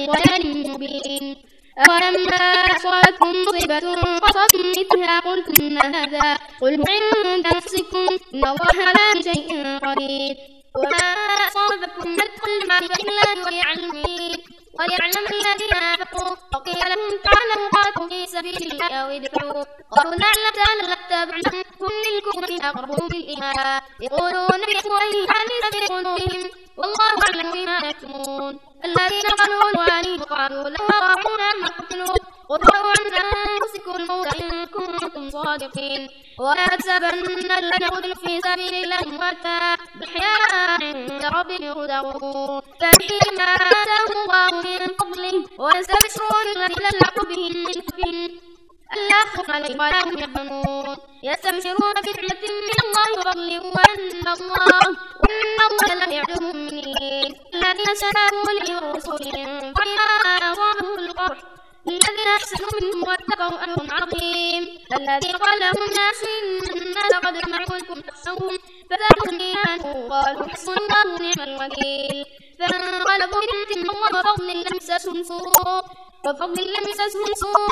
ضلال مبين أولما أصابتكم مصيبة قصصتم مثلها قلتم هذا قل عند نفسكم إن الله على شيء قدير وما أصابكم من كل ما إلا وليعلم الذين نافقوا وقيل لهم تعالوا قاتلوا في سبيل الله أو ادفعوا قالوا نعلم لاتبعناكم للكفر أقربوا بالإيمان يقولون بأفواههم ليس في قلوبهم والله أعلم بما يكتمون الذين قالوا وعليم قالوا لا راعونا ما قتلوا وادعوا عن أنفسكم الموت إن كنتم صادقين ولا تحسبن الذين قتلوا في سبيل الله أمواتا بل أحياء عند ربهم يرزقون فرحين ما آتاهم الله من فضله ويستبشرون الذين لم يلحقوا بهم من خلفهم ألا خوف عليهم ولا هم يحزنون يستبشرون بنعمة من الله وفضل وأن الله لا يعلم المؤمنين الذين استجابوا لرسلهم فإذا أصابهم القرح الذين أحسنوا منهم واتقوا أجر عظيم الذين قال لهم الناس إن الناس قد جمعوا لكم فاخشوهم فزادهم إيمانا قالوا حسبنا الله ونعم الوكيل فانقلبوا بنعمة من الله وفضل لم يمسسهم سوء